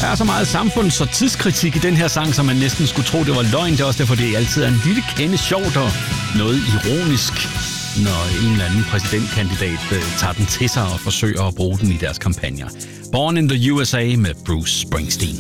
Der er så meget samfunds- og tidskritik i den her sang, som man næsten skulle tro, det var løgn. Det er også derfor, det altid er en lille kende sjovt og noget ironisk, når en eller anden præsidentkandidat tager den til sig og forsøger at bruge den i deres kampagner. Born in the USA med Bruce Springsteen.